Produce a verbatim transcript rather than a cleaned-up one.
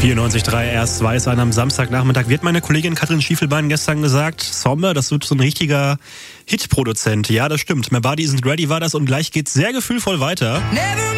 vierundneunzig Komma drei erst weiß an am Samstagnachmittag. Wird meine Kollegin Katrin Schiefelbein gestern gesagt, Sommer, das wird so ein richtiger Hitproduzent. Ja, das stimmt. My Body Isn't Ready war das und gleich geht's sehr gefühlvoll weiter. Never